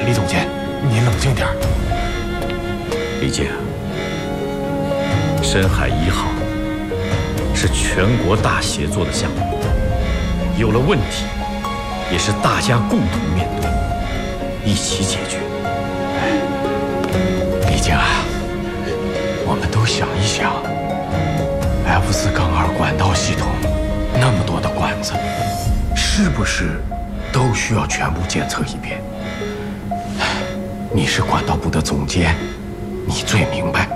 李总监，您冷静点儿。 李健，深海1号是全国大协作的项目，有了问题，也是大家共同面对，一起解决。 李健啊，我们都想一想 F4-2管道系统那么多的管子，是不是都需要全部检测一遍？你是管道部的总监，你最明白。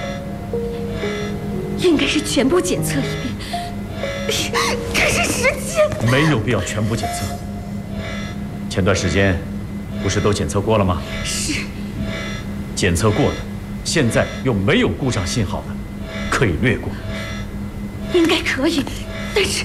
应该是全部检测一遍，可是时间没有必要全部检测。前段时间不是都检测过了吗？ 是。 检测过的，现在又没有故障信号的，可以略过。 应该可以，但是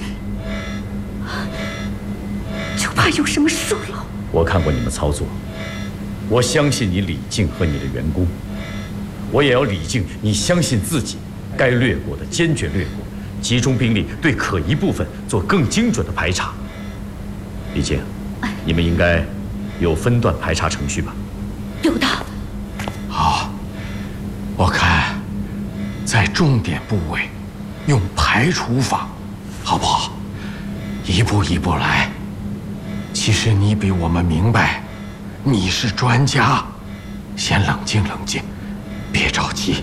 就怕有什么疏漏。 我看过你们操作，我相信你李静和你的员工，我也要李静你相信自己，该略过的坚决略过，集中兵力对可疑部分做更精准的排查。李静，你们应该有分段排查程序吧？ 有的。 好，我看在重点部位用排除法，好不好？一步一步来。其实你比我们明白，你是专家，先冷静冷静，别着急。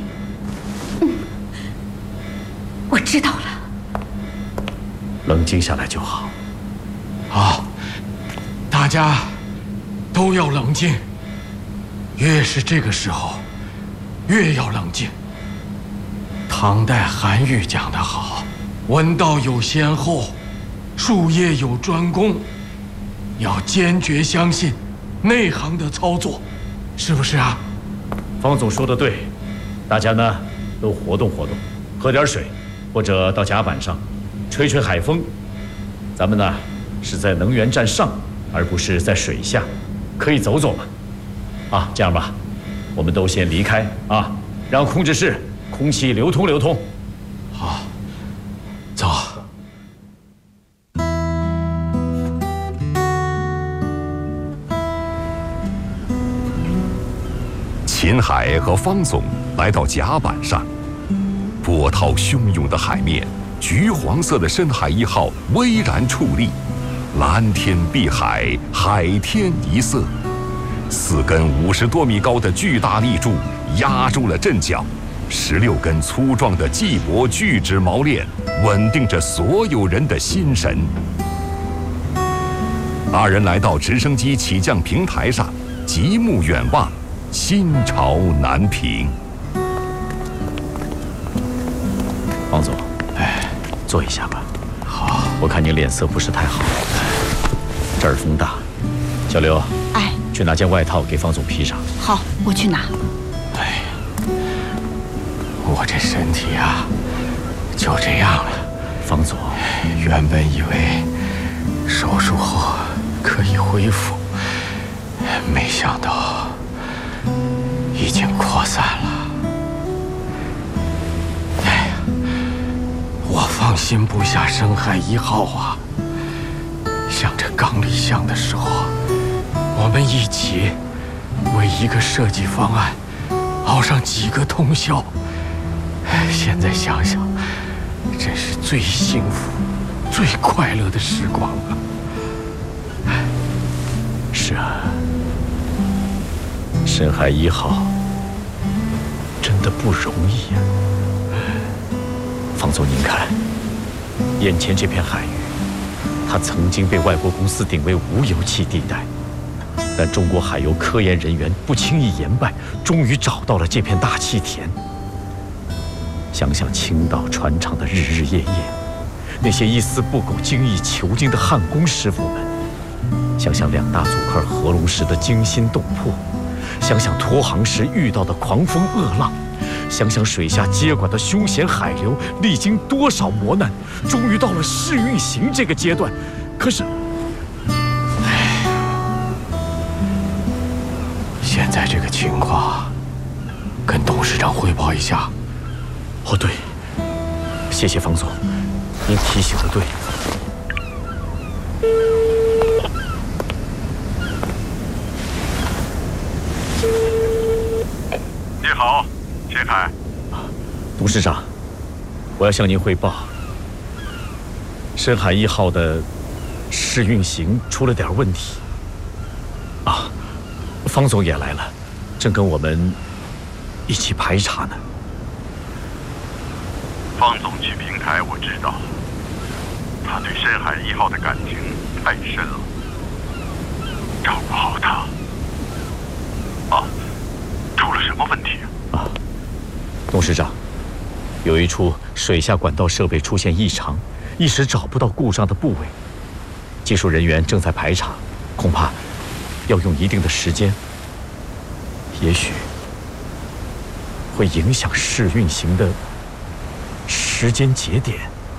我知道了。 冷静下来就好。 好，大家都要冷静。越是这个时候，越要冷静。唐代韩愈讲得好：“文道有先后，术业有专攻。”要坚决相信内行的操作，是不是啊？ 方总说的对，大家呢都活动活动，喝点水，或者到甲板上吹吹海风。咱们呢是在能源站上，而不是在水下，可以走走嘛。啊，这样吧，我们都先离开啊，让控制室空气流通流通。 好，走。 秦海和方总来到甲板上，波涛汹涌的海面，橘黄色的深海1号巍然矗立，蓝天碧海，海天一色。4根50多米高的巨大立柱压住了阵脚，16根粗壮的细薄聚酯锚链稳定着所有人的心神。2人来到直升机起降平台上，极目远望，心潮难平。 王总，坐一下吧。 好， 我看你脸色不是太好。这儿风大，小刘，去拿件外套给方总披上。 好，我去拿。 哎呀，我这身体啊，就这样了。 方总， 原本以为手术后可以恢复，没想到已经扩散了。哎呀，我放心不下深海1号啊！想着刚立项的时候，我们一起为一个设计方案熬上几个通宵。现在想想，真是最幸福、最快乐的时光了。 是啊，深海1号真的不容易呀。方总，您看，眼前这片海域，它曾经被外国公司定为无油气地带，但中国海油科研人员不轻易言败，终于找到了这片大气田。想想青岛船厂的日日夜夜，那些一丝不苟、精益求精的焊工师傅们，想想2大组块合龙石的惊心动魄，想想脱航时遇到的狂风恶浪，想想水下接管的凶险海流，历经多少磨难，终于到了试运行这个阶段。可是， 现在这个情况，跟董事长汇报一下。 哦，对，谢谢方总，您提醒的对。 凯。 董事长，我要向您汇报，深海1号的试运行出了点问题。啊，方总也来了，正跟我们一起排查呢。 方总去平台，我知道，他对深海1号的感情太深了，照顾好他。啊，出了什么问题啊？ 董事长，有一处水下管道设备出现异常，一时找不到故障的部位，技术人员正在排查，恐怕要用一定的时间，也许会影响试运行的时间节点。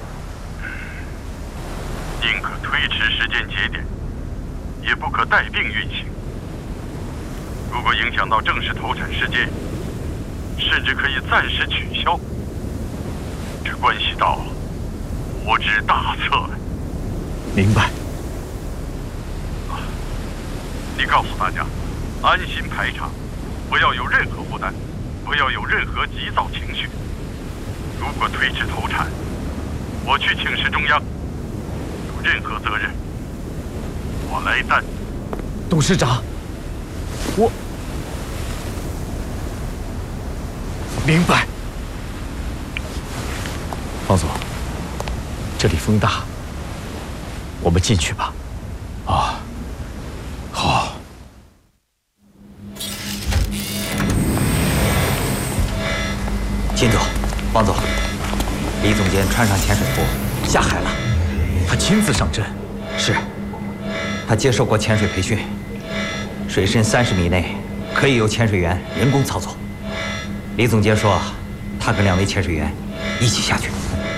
宁可推迟时间节点，也不可带病运行。如果影响到正式投产时间，甚至可以暂时取消。这关系到国之大策。 明白。 你告诉大家，安心排查，不要有任何负担，不要有任何急躁情绪。如果推迟投产，我去请示中央，有任何责任，我来担。 董事长，我明白。方总，这里风大，我们进去吧。 啊，好。 秦总，王总，李总监穿上潜水服下海了。 他亲自上阵？ 是。他接受过潜水培训，水深30米内可以由潜水员人工操作。李总监说，他跟2位潜水员一起下去。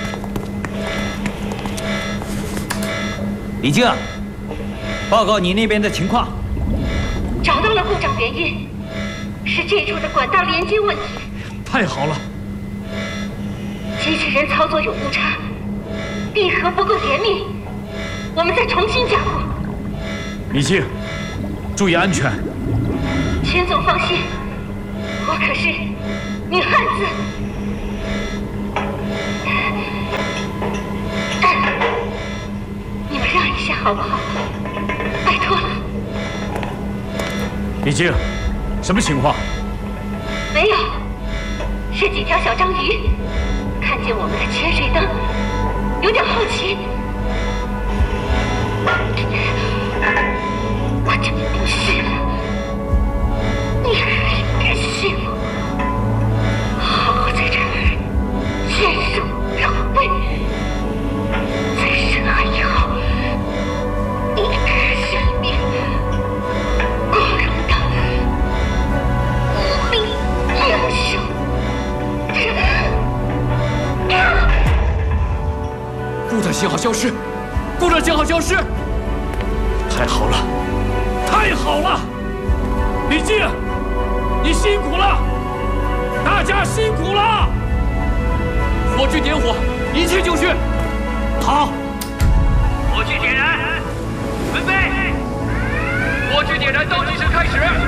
李静，报告你那边的情况。 找到了故障原因，是这处的管道连接问题。 太好了！ 机器人操作有误差，闭合不够严密，我们再重新加固。 李静，注意安全。 钱总放心，我可是女汉子。你们让一下好不好？拜托了。 李静，什么情况？ 没有，是几条小章鱼看见我们的潜水灯，有点好奇。我真不信了，你还敢信我？好好在这儿坚守岗位，在深海1号，你可是一名光荣的无名英雄。 故障信号消失，故障信号消失！ 太好了，太好了！李静，你辛苦了，大家辛苦了！ 火炬点火，一切就绪。 好， 火炬点燃，准备！火炬点燃倒计时开始。